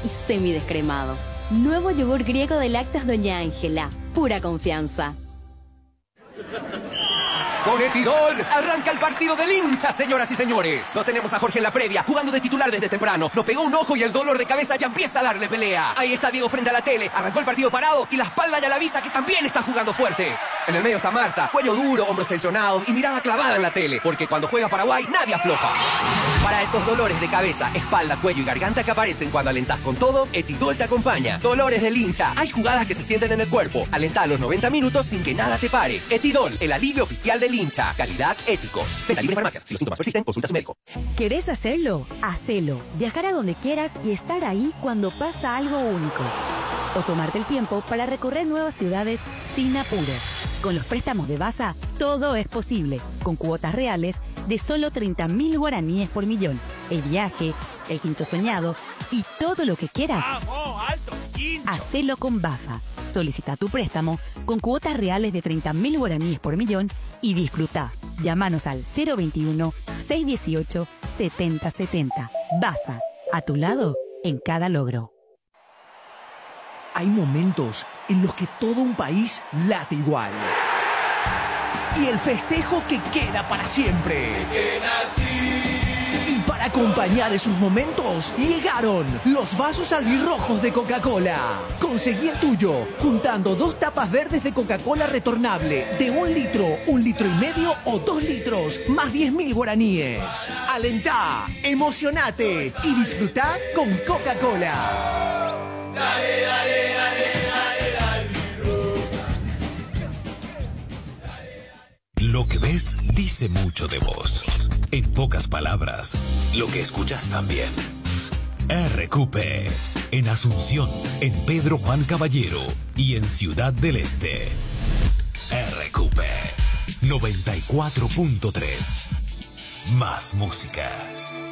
y semidescremado. Nuevo yogur griego de lácteos Doña Ángela. Pura confianza. Con Etidol, arranca el partido del hincha, señoras y señores. No tenemos a Jorge en la previa, jugando de titular desde temprano. Nos pegó un ojo y el dolor de cabeza ya empieza a darle pelea. Ahí está Diego frente a la tele, arrancó el partido parado y la espalda ya le avisa que también está jugando fuerte. En el medio está Marta, cuello duro, hombros tensionados y mirada clavada en la tele, porque cuando juega Paraguay nadie afloja. Para esos dolores de cabeza, espalda, cuello y garganta que aparecen cuando alentás con todo, Etidol te acompaña. Dolores del hincha, hay jugadas que se sienten en el cuerpo. Alentá los 90 minutos sin que nada te pare. Etidol, el alivio oficial del hincha. Calidad, éticos. Venta libre en farmacias. Si los síntomas persisten, consulta a su médico. ¿Querés hacerlo? Hacelo. Viajar a donde quieras y estar ahí cuando pasa algo único. O tomarte el tiempo para recorrer nuevas ciudades sin apuro. Con los préstamos de Basa, todo es posible. Con cuotas reales de solo 30.000 guaraníes por millón. El viaje, el quincho soñado y todo lo que quieras. ¡Vamos, alto, quincho! Hacelo con Basa. Solicita tu préstamo con cuotas reales de 30.000 guaraníes por millón y disfruta. Llámanos al 021-618-7070. Basa, a tu lado en cada logro. Hay momentos en los que todo un país late igual. Y el festejo que queda para siempre. Y para acompañar esos momentos, llegaron los vasos albirrojos de Coca-Cola. Conseguí el tuyo, juntando 2 tapas verdes de Coca-Cola retornable de 1 litro, 1,5 litros o 2 litros, más 10.000 guaraníes. Alentá, emocionate y disfrutá con Coca-Cola. Dale, dale, dale, dale, dale, Lo que ves dice mucho de vos. En pocas palabras, lo que escuchas también. RQP. En Asunción, en Pedro Juan Caballero y en Ciudad del Este. RQP 94.3. Más música.